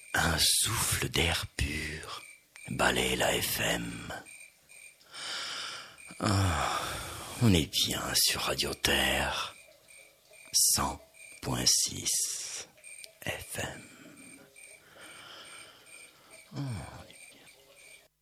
Un souffle d'air pur balaie la FM. On est bien sur Radio Terre 100.6 FM.